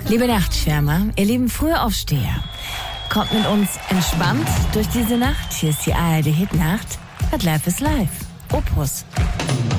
Liebe Nachtschwärmer, ihr lieben Frühaufsteher, kommt mit uns entspannt durch diese Nacht. Hier ist die ARD Hitnacht. But Life is Life. Opus.